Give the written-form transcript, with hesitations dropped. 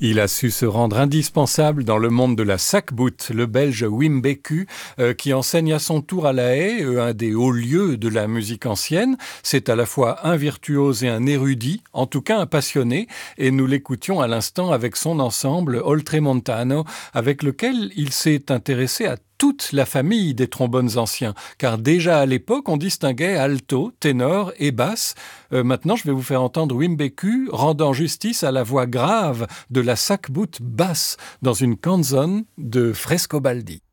Il a su se rendre indispensable dans le monde de la sac-bout, le Belge Wim Beku, qui enseigne à son tour à La Haye, un des hauts lieux de la musique ancienne. C'est à la fois un virtuose et un érudit, en tout cas un passionné, et nous l'écoutions à l'instant avec son ensemble Oltremontano, avec lequel il s'est intéressé à toute la famille des trombones anciens, car déjà à l'époque, on distinguait alto, ténor et basse. Maintenant, je vais vous faire entendre Wim Beku rendant justice à la voix grave de la sac-bout basse dans une canzone de Frescobaldi.